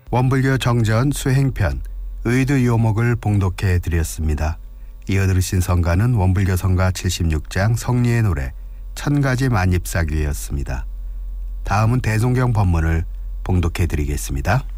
원불교 정전 수행편 의두요목을 봉독해 드렸습니다. 이어 들으신 성가는 원불교 성가 76장 성리의 노래 천가지 만잎사귀였습니다. 다음은 대종경 법문을 봉독해 드리겠습니다.